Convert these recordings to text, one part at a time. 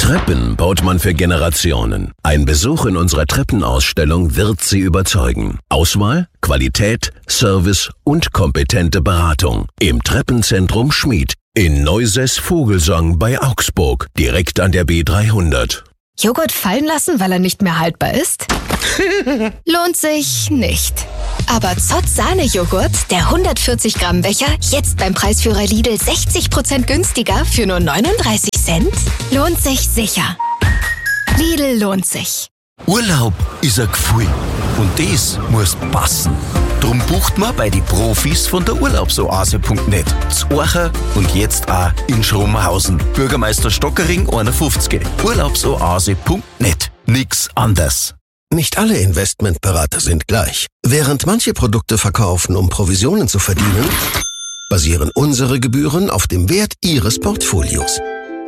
Treppen baut man für Generationen. Ein Besuch in unserer Treppenausstellung wird Sie überzeugen. Auswahl, Qualität, Service und kompetente Beratung. Im Treppenzentrum Schmied. In Neusäß-Vogelsang bei Augsburg. Direkt an der B300. Joghurt fallen lassen, weil er nicht mehr haltbar ist? Lohnt sich nicht. Aber Zott Sahne-Joghurt, der 140 Gramm Becher, jetzt beim Preisführer Lidl 60% günstiger für nur 39 Cent? Lohnt sich sicher. Lidl lohnt sich. Urlaub ist ein Gefühl und das muss passen. Drum bucht man bei die Profis von der Urlaubsoase.net. Z Orcha und jetzt auch in Schromenhausen. Bürgermeister Stockering 51. Urlaubsoase.net. Nix anders. Nicht alle Investmentberater sind gleich. Während manche Produkte verkaufen, um Provisionen zu verdienen, basieren unsere Gebühren auf dem Wert Ihres Portfolios.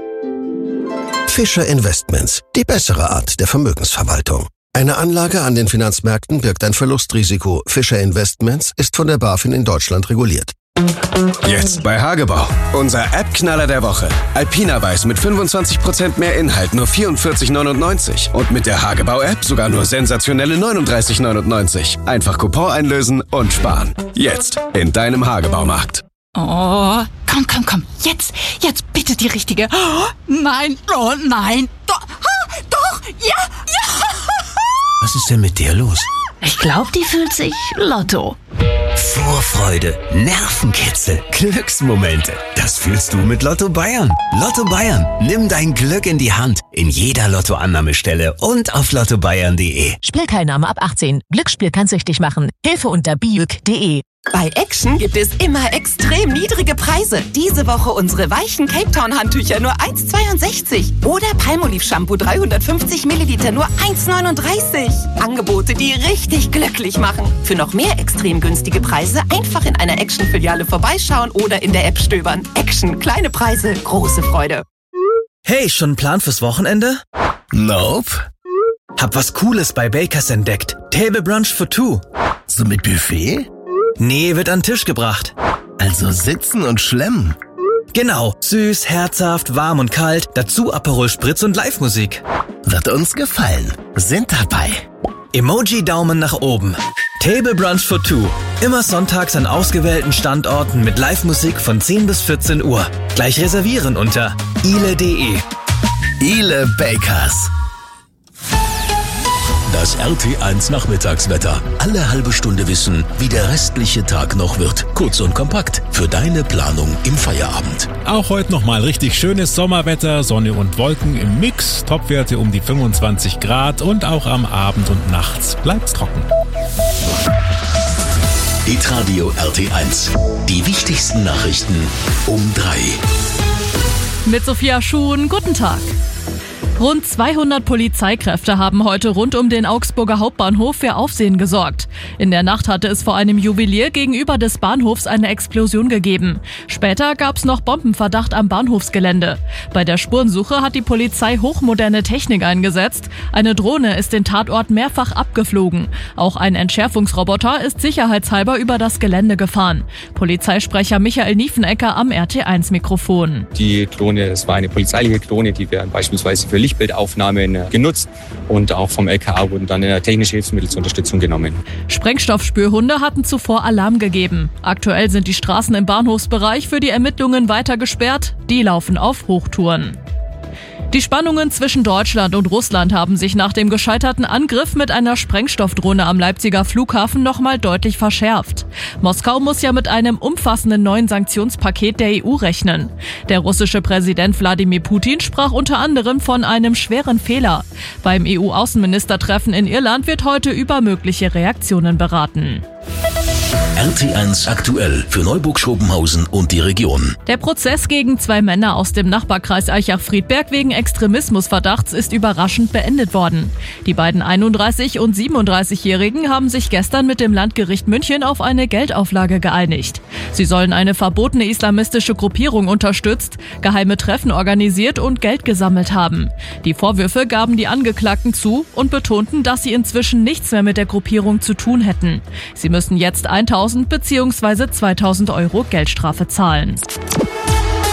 Fischer Investments, die bessere Art der Vermögensverwaltung. Eine Anlage an den Finanzmärkten birgt ein Verlustrisiko. Fischer Investments ist von der BaFin in Deutschland reguliert. Jetzt bei Hagebau. Unser App-Knaller der Woche. Alpina Weiß mit 25% mehr Inhalt, nur 44,99. Und mit der Hagebau-App sogar nur sensationelle 39,99. Einfach Coupon einlösen und sparen. Jetzt in deinem Hagebaumarkt. Oh, komm. Jetzt bitte die richtige. Oh, nein. Doch, ja. Was ist denn mit der los? Ich glaube, die fühlt sich Lotto. Vorfreude, Nervenkitzel, Glücksmomente. Das fühlst du mit Lotto Bayern. Lotto Bayern, nimm dein Glück in die Hand. In jeder Lottoannahmestelle und auf lottobayern.de. Spielteilnahme ab 18. Glücksspiel kann süchtig machen. Hilfe unter biuk.de. Bei Action gibt es immer extrem niedrige Preise. Diese Woche unsere weichen Cape Town Handtücher nur 1,62. Oder Palmolive Shampoo 350 Milliliter nur 1,39. Angebote, die richtig glücklich machen. Für noch mehr extrem günstige Preise einfach in einer Action-Filiale vorbeischauen oder in der App stöbern. Action, kleine Preise, große Freude. Hey, schon ein Plan fürs Wochenende? Nope. Hab was Cooles bei Bakers entdeckt. Table Brunch for two. So mit Buffet? Nee, wird an den Tisch gebracht. Also sitzen und schlemmen. Genau, süß, herzhaft, warm und kalt, dazu Aperol Spritz und Live-Musik. Wird uns gefallen. Sind dabei. Emoji-Daumen nach oben. Table Brunch for two. Immer sonntags an ausgewählten Standorten mit Live-Musik von 10 bis 14 Uhr. Gleich reservieren unter ile.de. Ile Bakers. Das RT1 Nachmittagswetter. Alle halbe Stunde wissen, wie der restliche Tag noch wird. Kurz und kompakt für deine Planung im Feierabend. Auch heute nochmal richtig schönes Sommerwetter, Sonne und Wolken im Mix, Topwerte um die 25 Grad und auch am Abend und nachts bleibt's trocken. Hitradio RT1. Die wichtigsten Nachrichten um 3. Mit Sophia Schuhn, guten Tag. Rund 200 Polizeikräfte haben heute rund um den Augsburger Hauptbahnhof für Aufsehen gesorgt. In der Nacht hatte es vor einem Juwelier gegenüber des Bahnhofs eine Explosion gegeben. Später gab es noch Bombenverdacht am Bahnhofsgelände. Bei der Spurensuche hat die Polizei hochmoderne Technik eingesetzt. Eine Drohne ist den Tatort mehrfach abgeflogen. Auch ein Entschärfungsroboter ist sicherheitshalber über das Gelände gefahren. Polizeisprecher Michael Niefenecker am RT1-Mikrofon. Die Klone, das war eine polizeiliche Klone, die werden beispielsweise für Lichtbildaufnahmen genutzt und auch vom LKA wurden dann technische Hilfsmittel zur Unterstützung genommen. Sprengstoffspürhunde hatten zuvor Alarm gegeben. Aktuell sind die Straßen im Bahnhofsbereich für die Ermittlungen weiter gesperrt. Die laufen auf Hochtouren. Die Spannungen zwischen Deutschland und Russland haben sich nach dem gescheiterten Angriff mit einer Sprengstoffdrohne am Leipziger Flughafen nochmal deutlich verschärft. Moskau muss ja mit einem umfassenden neuen Sanktionspaket der EU rechnen. Der russische Präsident Wladimir Putin sprach unter anderem von einem schweren Fehler. Beim EU-Außenministertreffen in Irland wird heute über mögliche Reaktionen beraten. RT1 aktuell für Neuburg-Schobenhausen und die Region. Der Prozess gegen 2 Männer aus dem Nachbarkreis Aichach-Friedberg wegen Extremismusverdachts ist überraschend beendet worden. Die beiden 31- und 37-Jährigen haben sich gestern mit dem Landgericht München auf eine Geldauflage geeinigt. Sie sollen eine verbotene islamistische Gruppierung unterstützt, geheime Treffen organisiert und Geld gesammelt haben. Die Vorwürfe gaben die Angeklagten zu und betonten, dass sie inzwischen nichts mehr mit der Gruppierung zu tun hätten. Sie müssen jetzt 1.000 bzw. 2.000 Euro Geldstrafe zahlen.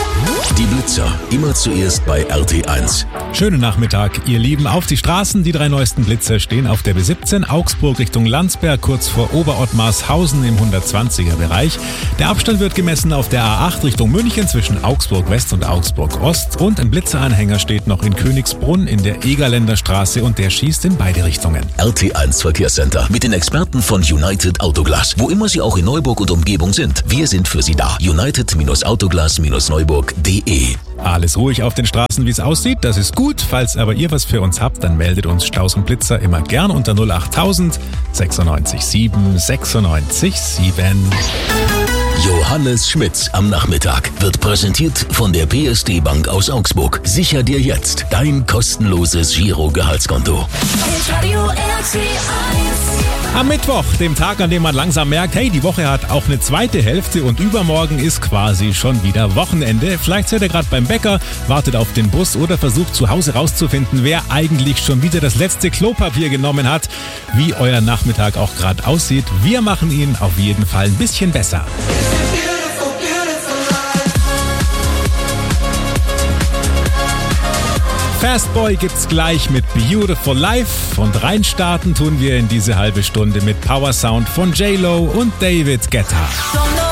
Die Blitzer, immer zuerst bei RT1. Schönen Nachmittag, ihr Lieben. Auf die Straßen, die 3 neuesten Blitzer stehen auf der B17 Augsburg Richtung Landsberg, kurz vor Oberottmarshausen im 120er-Bereich. Der Abstand wird gemessen auf der A8 Richtung München zwischen Augsburg West und Augsburg Ost. Und ein Blitzeranhänger steht noch in Königsbrunn in der Egerländer Straße und der schießt in beide Richtungen. RT1 Verkehrscenter mit den Experten von United Autoglas. Wo immer Sie auch in Neuburg und Umgebung sind, wir sind für Sie da. United-Autoglas-Neuburg.de. Alles ruhig auf den Straßen, wie es aussieht, das ist gut. Falls aber ihr was für uns habt, dann meldet uns Staus und Blitzer immer gern unter 08000 96 7 96 7. Johannes Schmitz am Nachmittag wird präsentiert von der PSD Bank aus Augsburg. Sicher dir jetzt dein kostenloses Giro-Gehaltskonto. Am Mittwoch, dem Tag, an dem man langsam merkt, hey, die Woche hat auch eine zweite Hälfte und übermorgen ist quasi schon wieder Wochenende. Vielleicht seid ihr gerade beim Bäcker, wartet auf den Bus oder versucht zu Hause rauszufinden, wer eigentlich schon wieder das letzte Klopapier genommen hat. Wie euer Nachmittag auch gerade aussieht, wir machen ihn auf jeden Fall ein bisschen besser. Fastboy gibt's gleich mit Beautiful Life und reinstarten tun wir in diese halbe Stunde mit Power Sound von J-Lo und David Guetta.